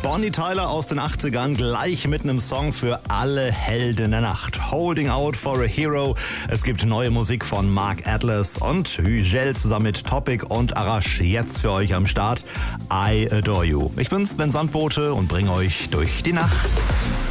Bonnie Tyler aus den 80ern, gleich mit einem Song für alle Helden der Nacht. Holding Out for a Hero. Es gibt neue Musik von Mark Atlas und Hügel zusammen mit Topic und Arash. Jetzt für euch am Start I Adore You. Ich bin's, Ben Sandbote, und bringe euch durch die Nacht.